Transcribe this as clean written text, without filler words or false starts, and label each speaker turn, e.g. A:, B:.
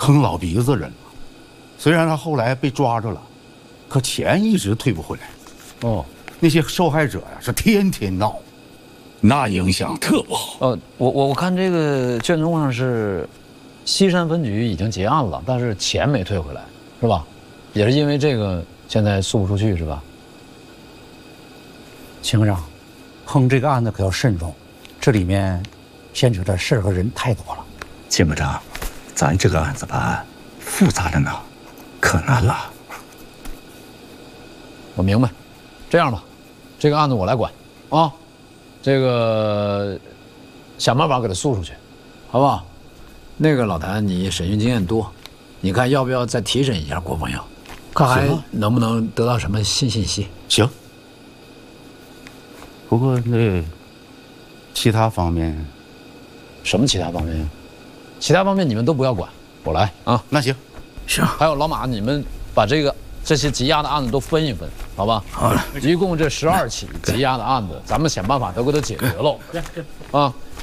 A: 坑老鼻子人了。虽然他后来被抓着了，可钱一直退不回来。
B: 哦，
A: 那些受害者呀是天天闹，那影响特不好。
B: 我看这个卷宗上是，西山分局已经结案了，但是钱没退回来，是吧？也是因为这个现在诉不出去，是吧？
C: 秦科长，碰这个案子可要慎重，这里面牵扯的事儿和人太多了。
D: 秦科长，咱这个案子办案复杂着呢，可难了。
B: 我明白，这样吧，这个案子我来管啊，这个想办法给他诉出去，好不好？那个老谭，你审讯经验多，你看要不要再提审一下郭朋友，看还能不能得到什么新信息？
A: 行。不过那其他方面，
B: 什么其他方面呀？其他方面你们都不要管，我来啊。
A: 那行，
C: 行。
B: 还有老马，你们把这些积压的案子都分一分，好吧？
C: 好了，
B: 一共这12起积压的案子，咱们想办法都给它解决喽。啊，